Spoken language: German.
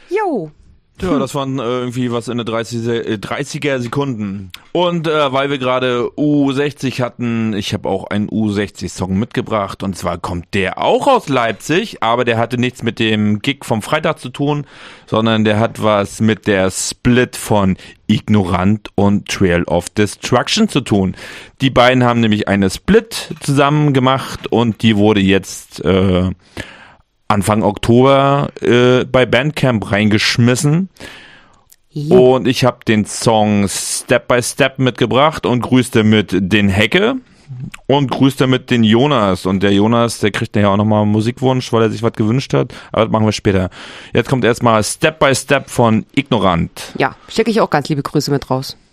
Jo. Ja, das waren irgendwie was in der 30er Sekunden. Und weil wir gerade U60 hatten, ich habe auch einen U60-Song mitgebracht. Und zwar kommt der auch aus Leipzig, aber der hatte nichts mit dem Gig vom Freitag zu tun, sondern der hat was mit der Split von Ignorant und Trail of Destruction zu tun. Die beiden haben nämlich eine Split zusammen gemacht und die wurde jetzt Anfang Oktober bei Bandcamp reingeschmissen. Ja. Und ich habe den Song Step by Step mitgebracht und grüßt damit den Hecke und grüßt damit den Jonas. Und der Jonas, der kriegt nachher auch nochmal einen Musikwunsch, weil er sich was gewünscht hat. Aber das machen wir später. Jetzt kommt erstmal Step by Step von Ignorant. Ja, schicke ich auch ganz liebe Grüße mit raus.